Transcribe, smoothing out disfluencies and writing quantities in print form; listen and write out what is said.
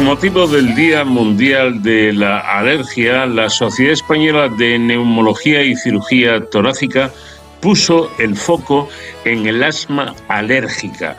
motivo del Día Mundial de la Alergia, la Sociedad Española de Neumología y Cirugía Torácica puso el foco en el asma alérgica,